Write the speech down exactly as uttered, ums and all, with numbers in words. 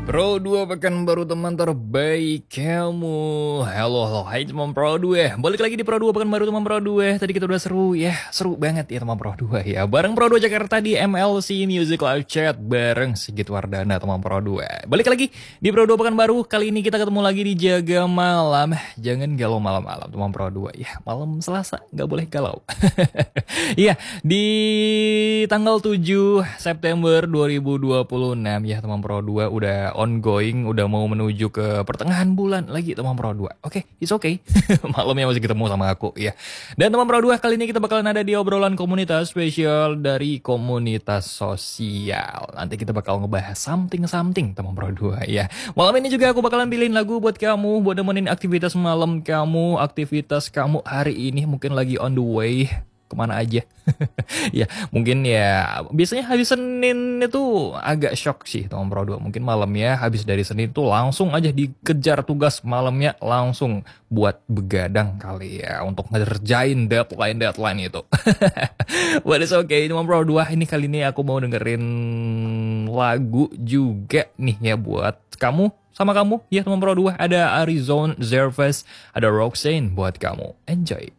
Pro dua pekan baru teman terbaik kamu. Halo, halo, hai teman Pro dua. Balik lagi di Pro dua pekan baru teman Pro dua. Tadi kita udah seru ya, seru banget ya teman Pro dua ya. Bareng Pro dua Jakarta di M L C Music Live Chat bareng Sigit Wardana teman Pro dua. Balik lagi di Pro dua pekan baru. Kali ini kita ketemu lagi di Jaga Malam. Jangan galau malam-malam teman Pro dua ya. Malam Selasa nggak boleh galau. Iya, di tanggal tujuh September dua ribu dua puluh enam ya teman Pro dua udah ongoing, udah mau menuju ke pertengahan bulan lagi teman Pro dua. Oke, okay, it's okay. Malamnya masih ketemu sama aku ya. Dan teman Pro dua, kali ini kita bakalan ada di obrolan komunitas spesial dari komunitas sosial. Nanti kita bakal ngebahas something-something teman Pro dua ya. Malam ini juga aku bakalan pilihin lagu buat kamu, buat nemenin aktivitas malam kamu, aktivitas kamu hari ini mungkin lagi on the way kemana aja. Ya mungkin ya biasanya habis Senin itu agak shock sih teman Pro dua. Mungkin malamnya habis dari Senin tuh langsung aja dikejar tugas, malamnya langsung buat begadang kali ya untuk ngerjain deadline-deadline itu. But it's okay teman Pro dua, ini kali ini aku mau dengerin lagu juga nih ya buat kamu, sama kamu ya teman Pro dua. Ada Arizona Zervas, ada Roxanne buat kamu. Enjoy.